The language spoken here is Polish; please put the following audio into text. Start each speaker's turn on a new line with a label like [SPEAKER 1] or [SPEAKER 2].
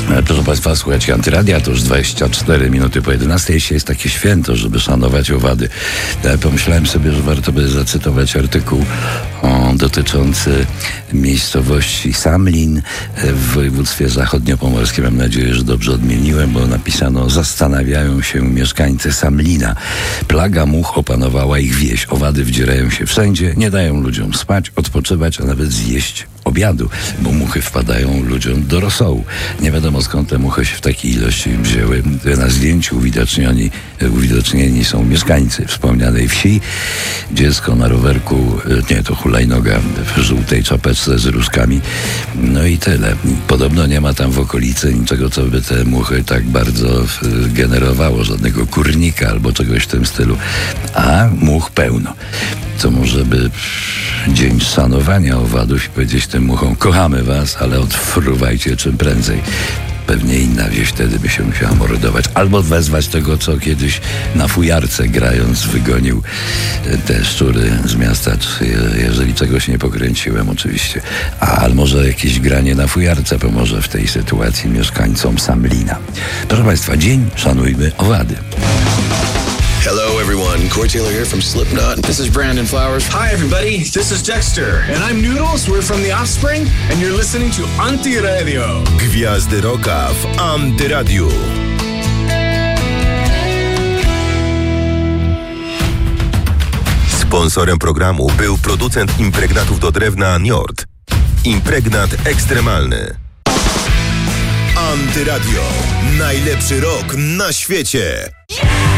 [SPEAKER 1] Proszę Państwa, słuchajcie Antyradia, to już 24 minuty po 11. Jeśli jest takie święto, żeby szanować owady, ja pomyślałem sobie, że warto by zacytować artykuł dotyczący miejscowości Samlin w województwie zachodniopomorskim. Mam nadzieję, że dobrze odmieniłem, bo napisano: zastanawiają się mieszkańcy Samlina. Plaga much opanowała ich wieś. Owady wdzierają się wszędzie, nie dają ludziom spać, odpoczywać, a nawet zjeść obiadu, bo muchy wpadają ludziom do rosołu. Nie wiadomo, skąd te muchy się w takiej ilości wzięły. Na zdjęciu uwidocznieni są mieszkańcy wspomnianej wsi. Dziecko na rowerku, nie, to hulajnoga w żółtej czapeczce z różkami. No i tyle. Podobno nie ma tam w okolicy niczego, co by te muchy tak bardzo generowało. Żadnego kurnika albo czegoś w tym stylu. A much pełno. To może by dzień szanowania owadów i powiedzieć tym muchom: kochamy was, ale odfruwajcie czym prędzej. Pewnie inna wieś wtedy by się musiała mordować. Albo wezwać tego, co kiedyś na fujarce grając wygonił te szczury z miasta, jeżeli czegoś nie pokręciłem oczywiście. Ale może jakieś granie na fujarce pomoże w tej sytuacji mieszkańcom Samlina. Proszę Państwa, dzień szanujmy owady.
[SPEAKER 2] Hello, everyone. Corey Taylor here from Slipknot.
[SPEAKER 3] This is Brandon Flowers.
[SPEAKER 4] Hi, everybody. This is Dexter. And I'm Noodles. We're from The Offspring. And you're listening to Antyradio.
[SPEAKER 5] Gwiazdy Rocka w Antyradiu. Sponsorem programu był producent impregnatów do drewna Njord. Impregnat ekstremalny. Antyradio. Najlepszy rok na świecie.